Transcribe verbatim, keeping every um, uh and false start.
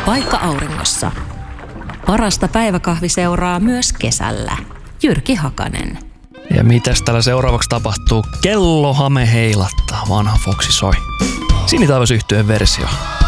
Paikka auringossa. Parasta päiväkahviseuraa myös kesällä. Jyrki Hakanen. Ja mitäs täällä seuraavaksi tapahtuu? Kellohame heilattaa, vanha Foxy soi. Sinitaivas yhtyeen versio.